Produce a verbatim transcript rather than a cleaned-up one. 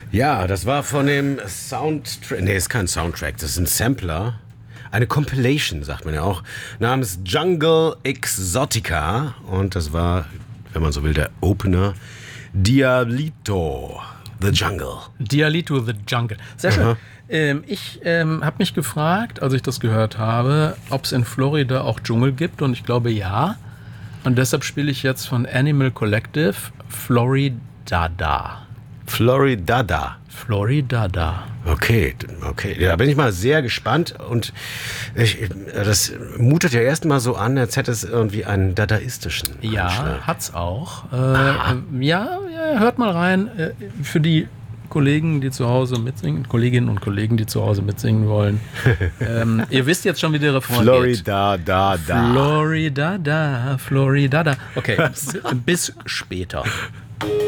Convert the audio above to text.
Ja, das war von dem Soundtrack. Nee, ist kein Soundtrack, das ist ein Sampler. Eine Compilation, sagt man ja auch, namens Jungle Exotica. Und das war, wenn man so will, der Opener. Diablito, The Jungle. Diablito, The Jungle. Sehr schön. Ähm, ich ähm, habe mich gefragt, als ich das gehört habe, ob es in Florida auch Dschungel gibt. Und ich glaube, ja. Und deshalb spiele ich jetzt von Animal Collective Floridada. Floridada. Floridada. Okay, okay. Ja, da bin ich mal sehr gespannt. Und ich, das mutet ja erstmal so an, als hätte es irgendwie einen dadaistischen Ja, Anschlag. hat's auch. Äh, ja, ja, hört mal rein. Äh, für die Kollegen, die zu Hause mitsingen, Kolleginnen und Kollegen, die zu Hause mitsingen wollen. ähm, ihr wisst jetzt schon, wie der Refrain Florida, geht. da, Florida, da, Florida, da. Okay, bis später.